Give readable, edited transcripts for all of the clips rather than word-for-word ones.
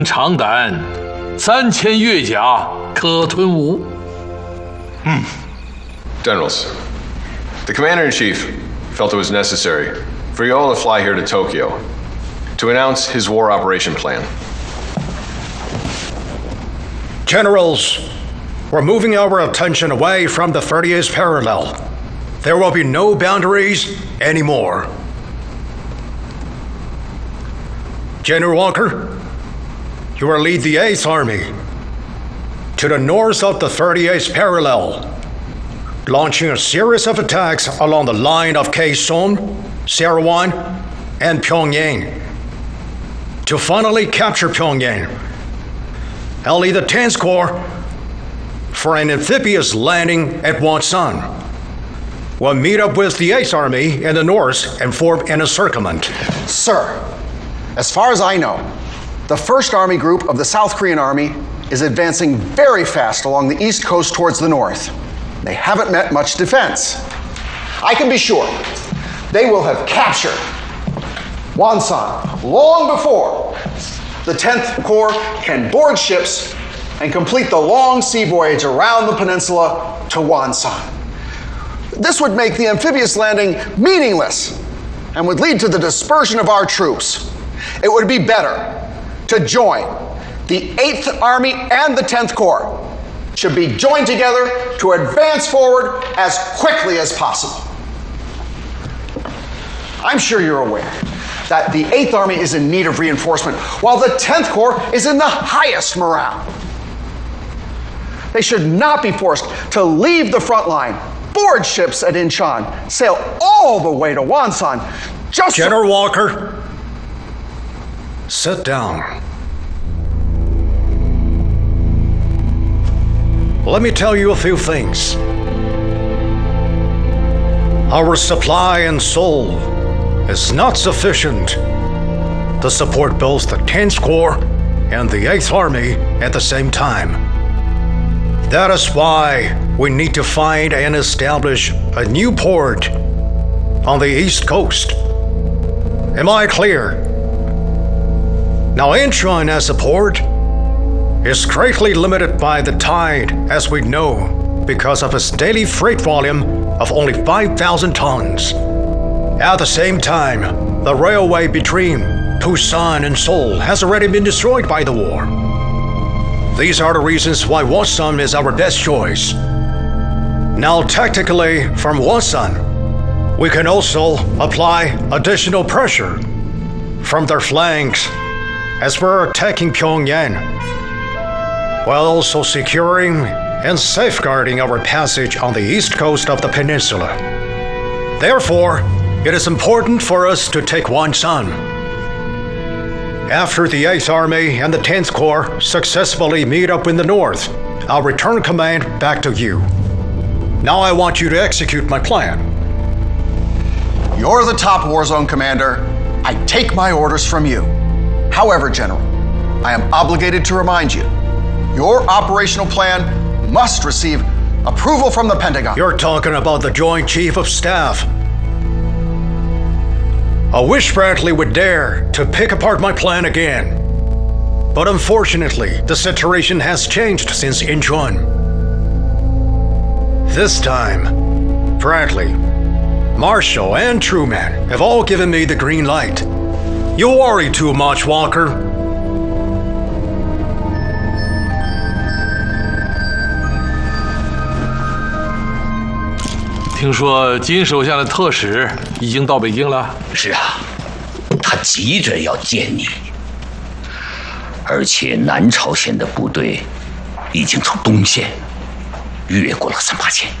长胆，3000越甲可吞吴。 Generals, the Commander-in-Chief felt it was necessary for you all to fly here to Tokyo to announce his war operation plan. Generals, we're moving our attention away from the 38th parallel. There will be no boundaries anymore. General Walker, you will lead the 8th Army to the north of the 38th parallel, launching a series of attacks along the line of Kaesong, Serawan, and Pyongyang to finally capture Pyongyang. I'll lead the 10th Corps for an amphibious landing at Wonsan. We'll meet up with the 8th Army in the north and form an encirclement. Sir, as far as I know, the 1st Army Group of the South Korean Army is advancing very fast along the east coast towards the north. They haven't met much defense. I can be sure they will have captured Wonsan long before the 10th Corps can board ships and complete the long sea voyage around the peninsula to Wonsan. This would make the amphibious landing meaningless and would lead to the dispersion of our troops. It would be better to join the 8th Army and the 10th Corps should be joined together to advance forward as quickly as possible. I'm sure you're aware that the 8th Army is in need of reinforcement, while the 10th Corps is in the highest morale. They should not be forced to leave the front line, board ships at Incheon, sail all the way to Wonsan, just General Walker, sit down. Let me tell you a few things. Our supply in Seoul is not sufficient to support both the 10th Corps and the 8th Army at the same time. That is why we need to find and establish a new port on the East Coast. Am I clear? Now, Incheon as a port is greatly limited by the tide, as we know, because of its daily freight volume of only 5,000 tons. At the same time, the railway between Busan and Seoul has already been destroyed by the war. These are the reasons why Wonsan is our best choice. Now, tactically, from Wonsan, we can also apply additional pressure from their flanks as we're attacking Pyongyang, while also securing and safeguarding our passage on the east coast of the peninsula. Therefore, it is important for us to take Wonsan. After the 8th Army and the 10th Corps successfully meet up in the north, I'll return command back to you. Now I want you to execute my plan. You're the top war zone commander. I take my orders from you. However, General, I am obligated to remind you, your operational plan must receive approval from the Pentagon. You're talking about the Joint Chief of Staff. I wish Bradley would dare to pick apart my plan again. But unfortunately, the situation has changed since Incheon. This time, Bradley, Marshall, and Truman have all given me the green light. You worry too much, Walker. 听说金首相的特使已经到北京了。 是啊，他急着要见你，而且南朝鲜的部队已经从东线越过了三八线。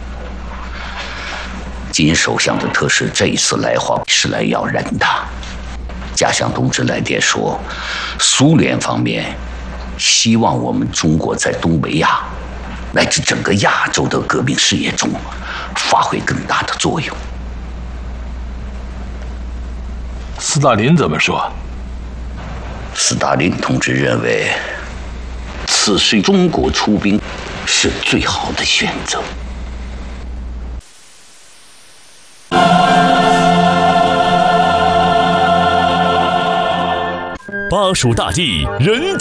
金首相的特使这一次来访是来要人的。家乡同志来电说，苏联方面希望我们中国在东北亚乃至整个亚洲的革命事业中发挥更大的作用。 斯大林怎么说？ 斯大林同志认为，此时中国出兵是最好的选择。 巴蜀大地人